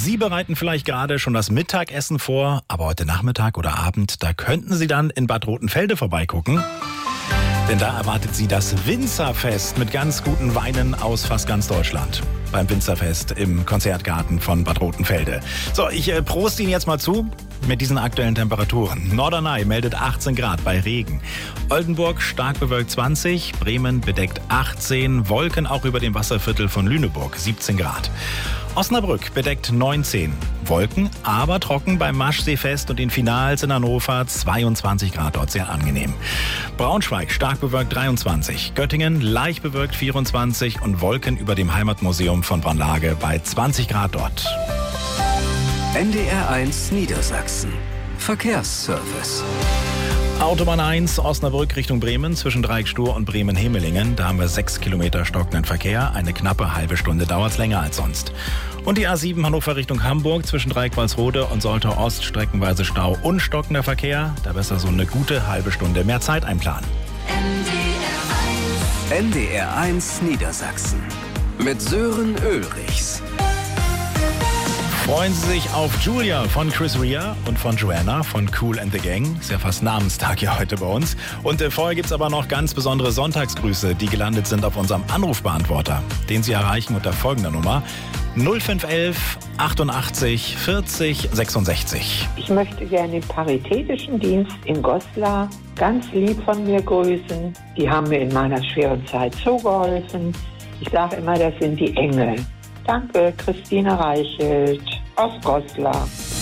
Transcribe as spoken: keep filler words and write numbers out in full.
Sie bereiten vielleicht gerade schon das Mittagessen vor, aber heute Nachmittag oder Abend, da könnten Sie dann in Bad Rotenfelde vorbeigucken. Denn da erwartet Sie das Winzerfest mit ganz guten Weinen aus fast ganz Deutschland. Beim Winzerfest im Konzertgarten von Bad Rotenfelde. So, ich äh, prost Ihnen jetzt mal zu mit diesen aktuellen Temperaturen. Norderney meldet achtzehn Grad bei Regen. Oldenburg stark bewölkt zwanzig, Bremen bedeckt achtzehn, Wolken auch über dem Wasserviertel von Lüneburg siebzehn Grad. Osnabrück bedeckt neunzehn, Wolken, aber trocken beim Maschseefest und den Finals in Hannover zweiundzwanzig Grad, dort sehr angenehm. Braunschweig stark bewölkt dreiundzwanzig, Göttingen leicht bewölkt vierundzwanzig und Wolken über dem Heimatmuseum von Braunlage bei zwanzig Grad dort. N D R eins Niedersachsen. Verkehrsservice. Autobahn eins, Osnabrück Richtung Bremen, zwischen Dreieckstuhr und Bremen-Hemelingen. Da haben wir sechs Kilometer stockenden Verkehr. Eine knappe halbe Stunde dauert es länger als sonst. Und die A sieben Hannover Richtung Hamburg, zwischen Dreieck-Walsrode und Soltau Ost streckenweise Stau und stockender Verkehr. Da besser so eine gute halbe Stunde mehr Zeit einplanen. N D R eins Niedersachsen. Mit Sören Ulrichs. Freuen Sie sich auf Julia von Chris Rea und von Joanna von Kool and the Gang. Ist ja fast Namenstag hier heute bei uns. Und äh, vorher gibt's aber noch ganz besondere Sonntagsgrüße, die gelandet sind auf unserem Anrufbeantworter, den Sie erreichen unter folgender Nummer null fünf eins eins achtundachtzig vierzig sechsundsechzig. Ich möchte gerne den Paritätischen Dienst in Goslar ganz lieb von mir grüßen. Die haben mir in meiner schweren Zeit so geholfen. Ich sage immer, das sind die Engel. Danke, Christine Reichelt aus Goslar.